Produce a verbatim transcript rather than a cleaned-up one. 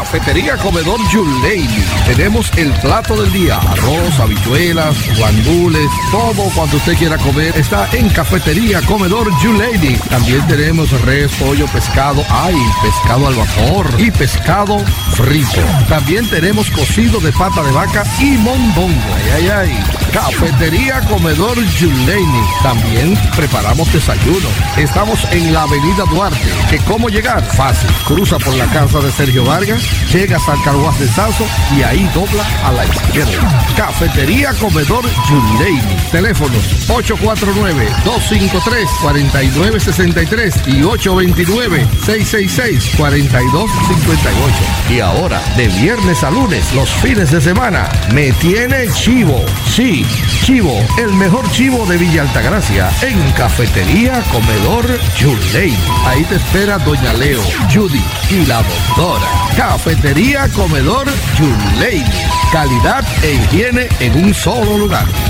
Cafetería Comedor Yuleini. Tenemos el plato del día, arroz, habichuelas, guandules, todo cuando usted quiera comer está en Cafetería Comedor Yuleini. También tenemos res, pollo, pescado, ay, pescado al vapor y pescado frito. También tenemos cocido de pata de vaca y mondongo. Ay, ay, ay. Cafetería Comedor Yuleini. También preparamos desayuno. Estamos en la Avenida Duarte. ¿Que cómo llegar? Fácil. Cruza por la casa de Sergio Vargas, llegas al Carguas de Sazo y ahí dobla a la izquierda. Cafetería Comedor Yuleini. Teléfonos ocho cuatro nueve, dos cinco tres, cuatro nueve seis tres y ocho dos nueve, seis seis seis, cuatro dos cinco ocho. Y ahora, de viernes a lunes, los fines de semana, me tiene chivo. Sí, chivo, el mejor chivo de Villa Altagracia, en Cafetería Comedor Yuleini. Ahí te espera Doña Leo, Judy y la doctora. Cafetería Comedor Yuleini. Calidad e higiene en un solo lugar.